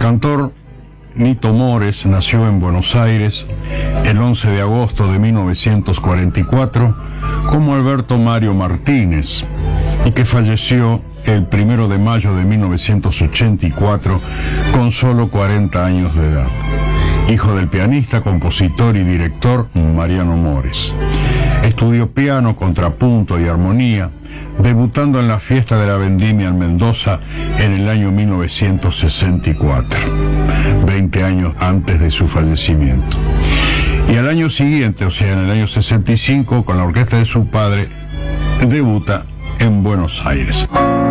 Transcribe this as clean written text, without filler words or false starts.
cantor Nito Mores nació en Buenos Aires el 11 de agosto de 1944 como Alberto Mario Martínez y que falleció el 1 de mayo de 1984 con solo 40 años de edad. Hijo del pianista, compositor y director Mariano Mores. Estudió piano, contrapunto y armonía, debutando en la Fiesta de la Vendimia en Mendoza en el año 1964, 20 años antes de su fallecimiento. Y al año siguiente, o sea, en el año 65, con la orquesta de su padre, debuta en Buenos Aires.